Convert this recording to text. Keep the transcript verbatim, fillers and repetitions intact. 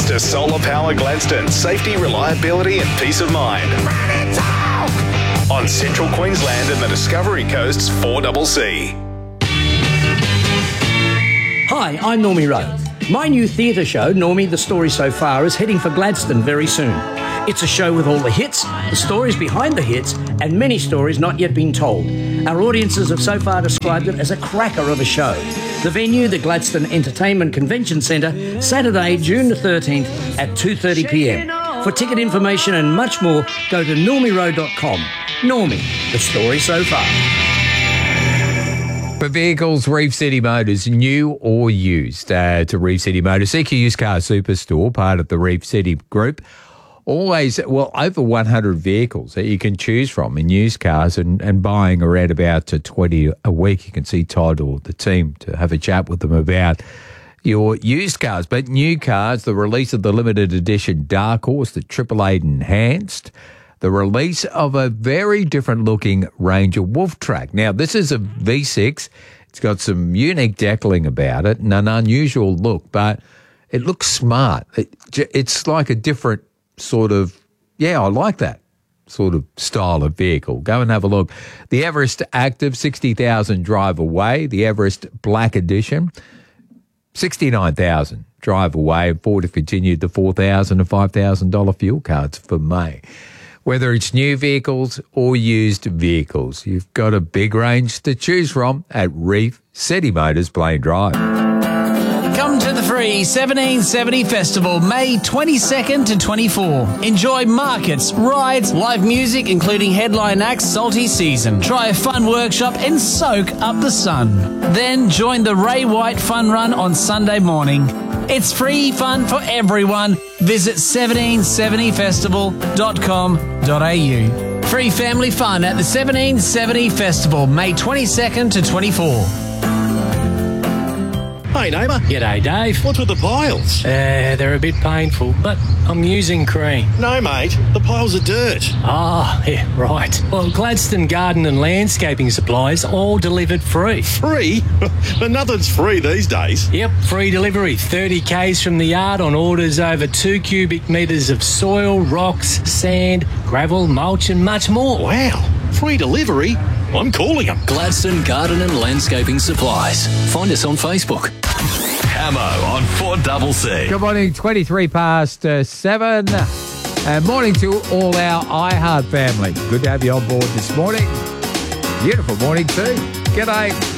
Mister Solar Power Gladstone. Safety, reliability and peace of mind. On Central Queensland and the Discovery Coast's four C C. Hi, I'm Normie Rowe. My new theatre show, Normie, The Story So Far, is heading for Gladstone very soon. It's a show with all the hits, the stories behind the hits, and many stories not yet been told. Our audiences have so far described it as a cracker of a show. The venue, the Gladstone Entertainment Convention Centre, Saturday, June the thirteenth at two thirty p m. For ticket information and much more, go to normie rowe dot com. Normie, The Story So Far. For vehicles, Reef City Motors, new or used. Uh, to Reef City Motors, seek your used car superstore, part of the Reef City Group. Always, well, over one hundred vehicles that you can choose from in used cars, and, and buying around about twenty a week. You can see Todd or the team to have a chat with them about your used cars. But new cars, the release of the limited edition Dark Horse, the Triple Eight Enhanced, the release of a very different looking Ranger Wolf Track. Now, this is a V six. It's got some unique deckling about it and an unusual look, but it looks smart. It, it's like a different sort of, yeah, I like that sort of style of vehicle. Go and have a look. The Everest Active, sixty thousand drive away. The Everest Black Edition, sixty-nine thousand drive away. Ford have continued the four thousand dollars and five thousand dollars fuel cards for May. Whether it's new vehicles or used vehicles, you've got a big range to choose from at Reef City Motors, Blaine Drive. Come to the free seventeen seventy Festival, May twenty-second to twenty-fourth. Enjoy markets, rides, live music, including headline acts Salty Season. Try a fun workshop and soak up the sun. Then join the Ray White Fun Run on Sunday morning. It's free fun for everyone. Visit seventeen seventy festival dot com dot a u. Free family fun at the seventeen seventy Festival, May twenty-second to twenty-fourth. Hey, neighbour. G'day, Dave. What's with the piles? Uh, they're a bit painful, but I'm using cream. No, mate. The piles are dirt. Ah, yeah, right. Well, Gladstone Garden and Landscaping Supplies all delivered free. Free? But nothing's free these days. Yep, free delivery. thirty kays from the yard on orders over two cubic metres of soil, rocks, sand, gravel, mulch and much more. Wow. Free delivery? I'm calling them. Gladstone Garden and Landscaping Supplies. Find us on Facebook. Camo on four C C. Good morning, twenty-three past uh, seven. And morning to all our iHeart family. Good to have you on board this morning. Beautiful morning too. G'day.